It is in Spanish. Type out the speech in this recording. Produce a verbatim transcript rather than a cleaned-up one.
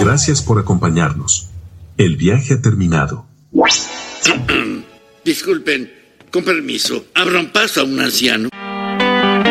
Gracias por acompañarnos. El viaje ha terminado. Disculpen, con permiso, abran paso a un anciano.